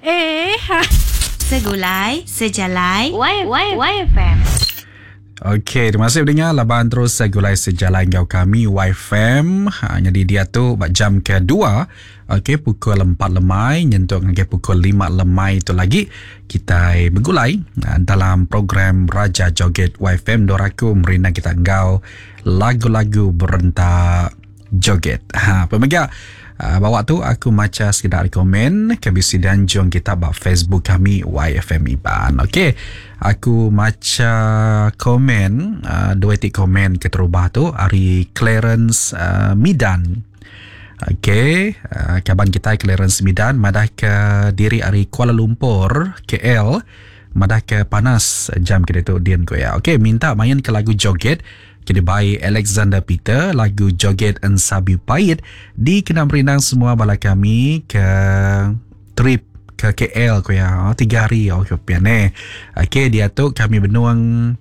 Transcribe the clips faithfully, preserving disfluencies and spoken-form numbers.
Eh, ha. Segulai, sejalai, Y, y, Y F M. Okey, terima kasih mendengar laban terus Segulai Sejalan Gau kami Y F M. Ha, jadi dia tu jam kedua. Okey, pukul empat lemai nyentuh ke pukul lima lemai itu lagi kita bergulai dalam program Raja Joget Y F M. Doraku merina kita gau lagu-lagu berentak joget. Ha, pemegang Uh, bawa tu aku maca sekedar komen kebisi dan jom kita bak Facebook kami Y F M Iban. Okey, aku maca komen uh, dua tik komen keterubah tu hari Clarence uh, Midan. Okey, uh, kaban kita Clarence Midan madah ke diri hari Kuala Lumpur K L, madah ke panas jam kita tu dian ko ya. Okey, minta main ke lagu joget kini by Alexander Peter, lagu Joget Ensabi Pahit di kena merinang semua bala kami ke trip ke K L ko ya. Oh, tiga hari oh kepian eh. Okey, dia tu kami benuang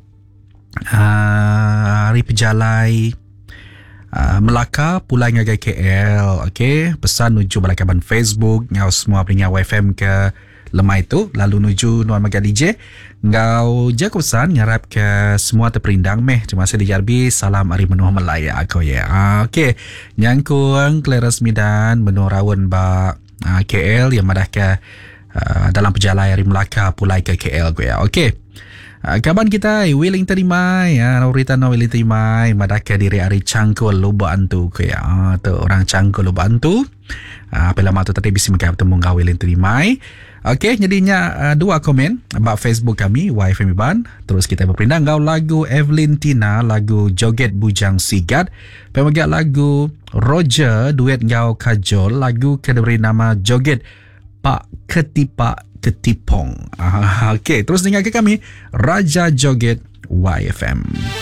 uh, hari pejalai uh, Melaka pulang ngagai K L. Okey, pesan nuju bala kaban Facebook ngau semua peringat Y F M ke lemai tu lalu nuju Nuan Maga D J ngau jaga pesan ngarap ke semua terperindang meh terima kasih di Jarbi salam hari menuh Melaya aku ya. Ah, okey, nyangkung Clarence Midan menuh rawon ba uh, K L yang madah ke uh, dalam perjalanan hari Melaka pulai ke K L ko ya. Okey, uh, kaban kita Wellington Imai ya, Norita no Wellington Imai madah ke diri hari Cangkul Lubuk Antu ko ya. Ah, tu orang Cangkul Lubuk Antu. Ah, uh, lama tu tadi bisa mereka bertemu ngau Wellington Imai. Okey, jadinya uh, dua komen about Facebook kami Y F M Iban. Terus kita berpindah ngau lagu Evelyn Tina, lagu Joget Bujang Sigat. Pemegang lagu Roger duet ngau Kajol, lagu kediberi nama Joget Pak Ketipak Ketipong. Ah, okey, terus dengar ke kami Raja Joget Y F M.